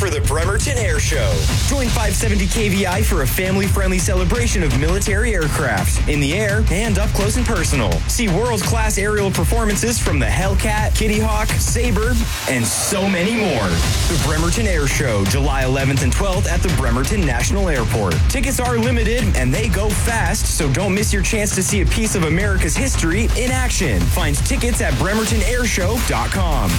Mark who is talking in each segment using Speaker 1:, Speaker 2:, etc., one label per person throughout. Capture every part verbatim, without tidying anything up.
Speaker 1: for the Bremerton Air Show. Join five seventy K V I for a family-friendly celebration of military aircraft in the air and up close and personal. See world-class aerial performances from the Hellcat, Kitty Hawk, Sabre, and so many more. The Bremerton Air Show, July eleventh and twelfth at the Bremerton National Airport. Tickets are limited and they go fast, so don't miss your chance to see a piece of America's history in action. Find tickets at bremerton air show dot com.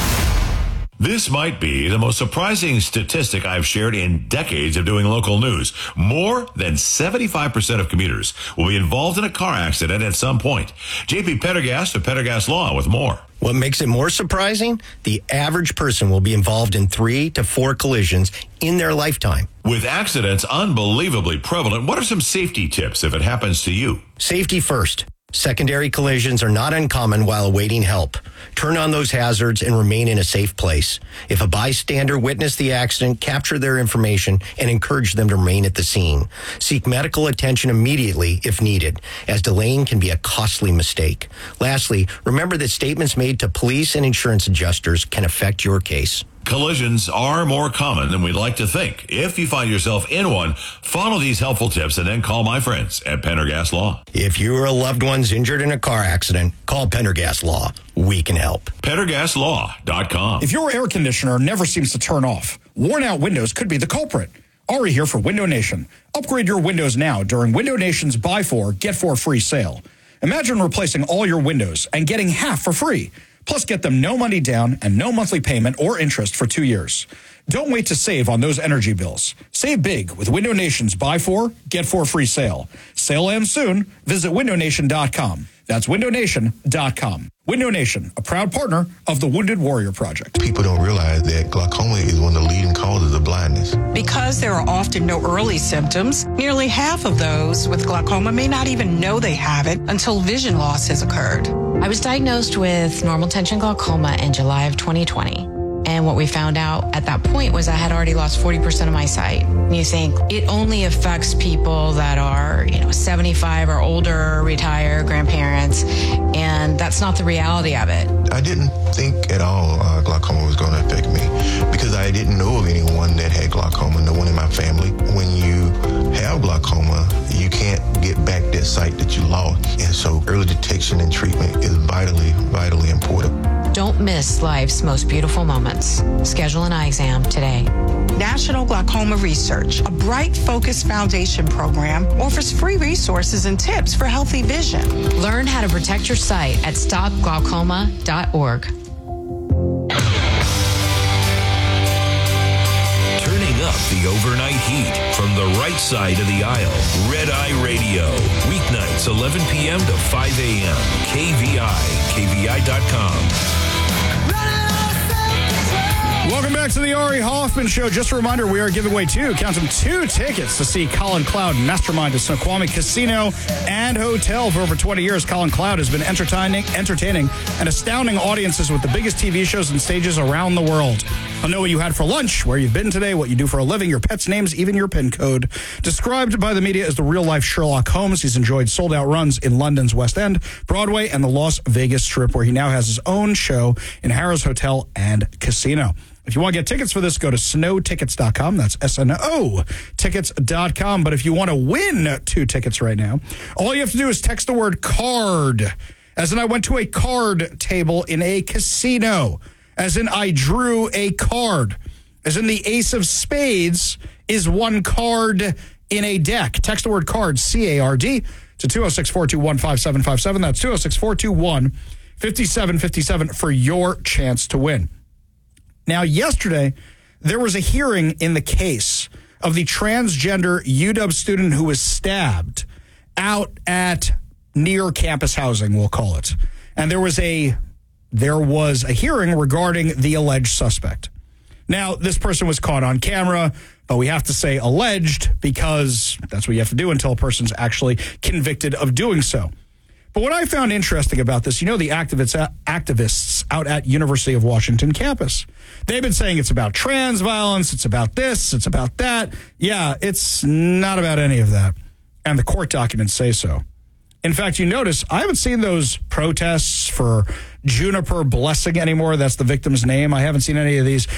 Speaker 2: This might be the most surprising statistic I've shared in decades of doing local news. More than seventy-five percent of commuters will be involved in a car accident at some point. J P Pendergast of Pendergast Law with more.
Speaker 3: What makes it more surprising? The average person will be involved in three to four collisions in their lifetime.
Speaker 2: With accidents unbelievably prevalent, what are some safety tips if it happens to you?
Speaker 3: Safety first. Secondary collisions are not uncommon while awaiting help. Turn on those hazards and remain in a safe place. If a bystander witnessed the accident, capture their information and encourage them to remain at the scene. Seek medical attention immediately if needed, as delaying can be a costly mistake. Lastly, remember that statements made to police and insurance adjusters can affect your case.
Speaker 2: Collisions are more common than we'd like to think. If you find yourself in one, follow these helpful tips and then call my friends at Pendergast Law.
Speaker 3: If you or a loved one's injured in a car accident, call Pendergast Law. We can help.
Speaker 2: Pendergast Law dot com.
Speaker 4: If your air conditioner never seems to turn off, worn-out windows could be the culprit. Ari here for Window Nation. Upgrade your windows now during Window Nation's Buy Four, Get Four Free sale. Imagine replacing all your windows and getting half for free. Plus, get them no money down and no monthly payment or interest for two years. Don't wait to save on those energy bills. Save big with Window Nation's Buy Four, Get Four Free sale. Sale ends soon. Visit window nation dot com. That's window nation dot com. Window Nation, a proud partner of the Wounded Warrior Project.
Speaker 5: People don't realize that glaucoma is one of the leading causes of blindness.
Speaker 6: Because there are often no early symptoms, nearly half of those with glaucoma may not even know they have it until vision loss has occurred.
Speaker 7: I was diagnosed with normal tension glaucoma in July of twenty twenty. And what we found out at that point was I had already lost forty percent of my sight. And you think it only affects people that are, you know, seventy-five or older, retired, grandparents, and that's not the reality of it.
Speaker 5: I didn't think at all uh, glaucoma was going to affect me because I didn't know of anyone that had glaucoma, no one in my family. When you have glaucoma, you can't get back that sight that you lost. And so early detection and treatment is vitally, vitally important.
Speaker 7: Don't miss life's most beautiful moments. Schedule an eye exam today.
Speaker 6: National Glaucoma Research, a Bright Focus Foundation program, offers free resources and tips for healthy vision.
Speaker 7: Learn how to protect your sight at stop glaucoma dot org.
Speaker 8: Turning up the overnight heat from the right side of the aisle. Red Eye Radio. Weeknights, eleven p.m. to five a.m. K V I, K V I dot com.
Speaker 4: Welcome back to the Ari Hoffman Show. Just a reminder, we are giving away two, count them, two tickets to see Colin Cloud, mastermind of Snoqualmie Casino and Hotel. For over twenty years, Colin Cloud has been entertaining, entertaining and astounding audiences with the biggest T V shows and stages around the world. I'll know what you had for lunch, where you've been today, what you do for a living, your pet's names, even your PIN code. Described by the media as the real-life Sherlock Holmes, he's enjoyed sold-out runs in London's West End, Broadway, and the Las Vegas Strip, where he now has his own show in Harrah's Hotel and Casino. If you want to get tickets for this, go to snow tickets dot com. That's S N O tickets dot com. But if you want to win two tickets right now, all you have to do is text the word card. As in, I went to a card table in a casino. As in, I drew a card. As in, the ace of spades is one card in a deck. Text the word card, C A R D, to two oh six, four two one, five seven five seven. That's two oh six, four two one, five seven five seven for your chance to win. Now, yesterday, there was a hearing in the case of the transgender U W student who was stabbed out at near campus housing, we'll call it. And there was a there was a hearing regarding the alleged suspect. Now, this person was caught on camera, but we have to say alleged because that's what you have to do until a person's actually convicted of doing so. But what I found interesting about this, you know, the activists activists out at University of Washington campus, they've been saying it's about trans violence, it's about this, it's about that. Yeah, it's not about any of that. And the court documents say so. In fact, you notice I haven't seen those protests for Juniper Blessing anymore. That's the victim's name. I haven't seen any of these